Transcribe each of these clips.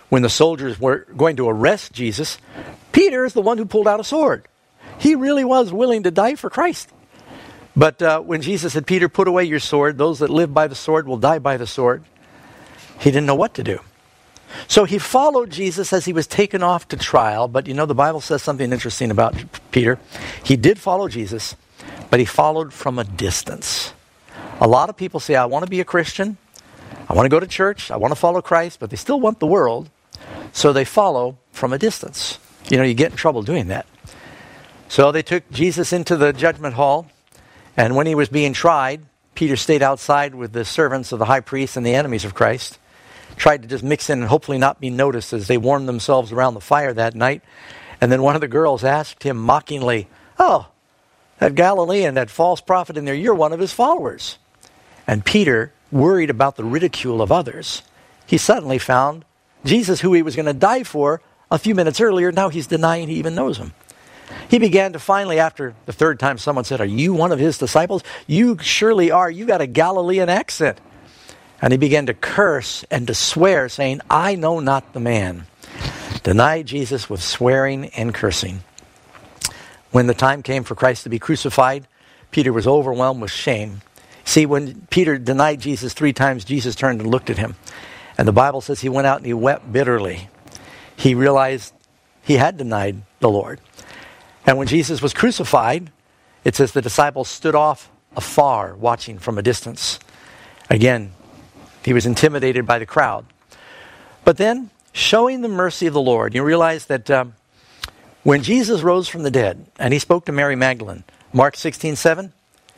when the soldiers were going to arrest Jesus, Peter is the one who pulled out a sword. He really was willing to die for Christ. But when Jesus said, Peter, put away your sword. Those that live by the sword will die by the sword. He didn't know what to do. So he followed Jesus as he was taken off to trial. But you know, the Bible says something interesting about Peter. He did follow Jesus, but he followed from a distance. A lot of people say, I want to be a Christian. I want to go to church. I want to follow Christ, but they still want the world. So they follow from a distance. You know, you get in trouble doing that. So they took Jesus into the judgment hall. And when he was being tried, Peter stayed outside with the servants of the high priest and the enemies of Christ. Tried to just mix in and hopefully not be noticed as they warmed themselves around the fire that night. And then one of the girls asked him mockingly, oh, that Galilean, that false prophet in there, you're one of his followers. And Peter, worried about the ridicule of others, he suddenly found Jesus, who he was going to die for a few minutes earlier. Now he's denying he even knows him. He began to finally, after the third time someone said, are you one of his disciples? You surely are. You got a Galilean accent. And he began to curse and to swear, saying, I know not the man. Denied Jesus with swearing and cursing. When the time came for Christ to be crucified, Peter was overwhelmed with shame. See, when Peter denied Jesus 3 times, Jesus turned and looked at him. And the Bible says he went out and he wept bitterly. He realized he had denied the Lord. And when Jesus was crucified, it says the disciples stood off afar, watching from a distance. Again, he was intimidated by the crowd. But then, showing the mercy of the Lord, you realize that when Jesus rose from the dead, and he spoke to Mary Magdalene, Mark 16:7,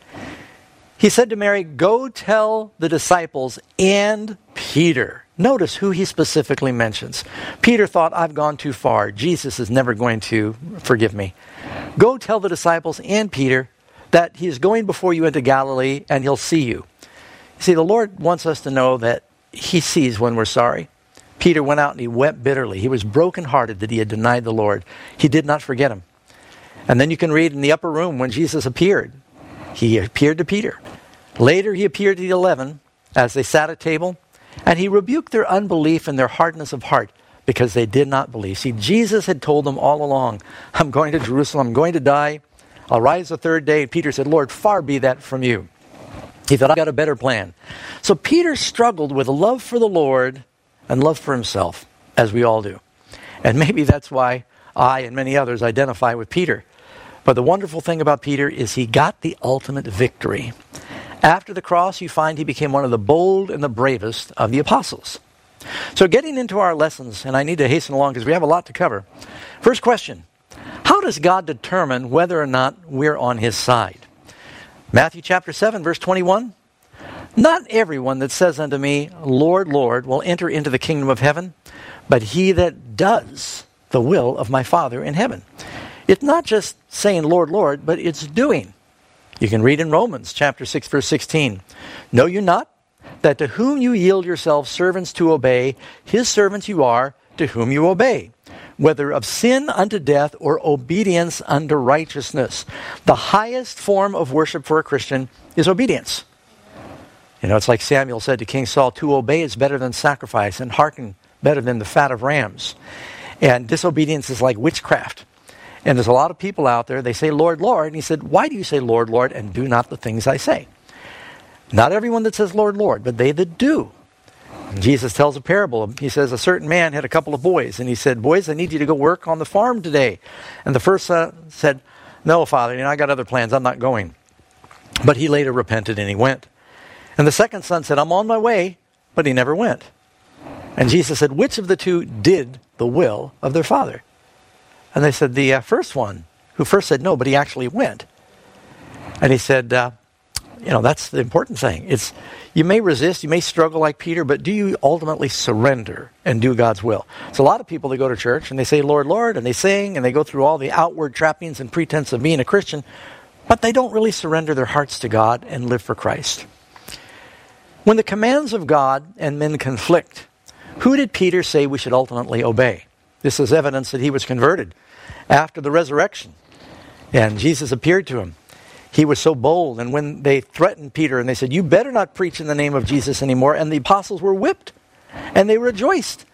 he said to Mary, go tell the disciples and Peter. Notice who he specifically mentions. Peter thought, I've gone too far. Jesus is never going to forgive me. Go tell the disciples and Peter that he is going before you into Galilee and he'll see you. You see, the Lord wants us to know that he sees when we're sorry. Peter went out and he wept bitterly. He was brokenhearted that he had denied the Lord. He did not forget him. And then you can read in the upper room when Jesus appeared. He appeared to Peter. Later he appeared to the 11 as they sat at table. And he rebuked their unbelief and their hardness of heart because they did not believe. See, Jesus had told them all along, I'm going to Jerusalem, I'm going to die, I'll rise the third day. And Peter said, Lord, far be that from you. He thought, I've got a better plan. So Peter struggled with love for the Lord and love for himself, as we all do. And maybe that's why I and many others identify with Peter. But the wonderful thing about Peter is he got the ultimate victory. After the cross, you find he became one of the bold and the bravest of the apostles. So getting into our lessons, and I need to hasten along because we have a lot to cover. First question, how does God determine whether or not we're on his side? Matthew chapter 7, verse 21. Not everyone that says unto me, Lord, Lord, will enter into the kingdom of heaven, but he that does the will of my Father in heaven. It's not just saying, Lord, Lord, but it's doing. You can read in Romans chapter 6, verse 16. Know you not that to whom you yield yourselves servants to obey, his servants you are to whom you obey, whether of sin unto death or obedience unto righteousness. The highest form of worship for a Christian is obedience. You know, it's like Samuel said to King Saul, to obey is better than sacrifice, and hearken better than the fat of rams. And disobedience is like witchcraft. And there's a lot of people out there, they say, Lord, Lord. And he said, why do you say, Lord, Lord, and do not the things I say? Not everyone that says, Lord, Lord, but they that do. And Jesus tells a parable. He says, a certain man had a couple of boys. And he said, boys, I need you to go work on the farm today. And the first son said, no, Father, I got other plans. I'm not going. But he later repented and he went. And the second son said, I'm on my way, but he never went. And Jesus said, which of the two did the will of their father? And they said, the first one, who first said no, but he actually went. And he said, that's the important thing. It's you may resist, you may struggle like Peter, but do you ultimately surrender and do God's will? So a lot of people, they go to church and they say, Lord, Lord, and they sing and they go through all the outward trappings and pretense of being a Christian, but they don't really surrender their hearts to God and live for Christ. When the commands of God and men conflict, who did Peter say we should ultimately obey? This is evidence that he was converted after the resurrection. And Jesus appeared to him. He was so bold. And when they threatened Peter and they said, you better not preach in the name of Jesus anymore. And the apostles were whipped. And they rejoiced.